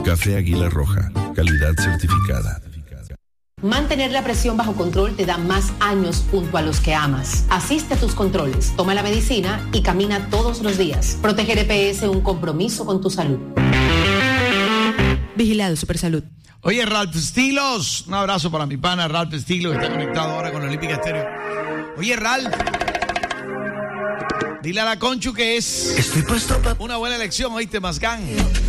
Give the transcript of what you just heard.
Café Águila Roja, calidad certificada. Mantener la presión bajo control te da más años junto a los que amas. Asiste a tus controles, toma la medicina y camina todos los días. Proteger EPS, un compromiso con tu salud. Vigilado Supersalud. Oye, Ralph Estilos, un abrazo para mi pana Ralph Estilos, que está conectado ahora con Olímpica Estéreo. Oye, Ralph, dile a la Conchu que es Estoy puesto para una buena elección, oíste, Mazgán.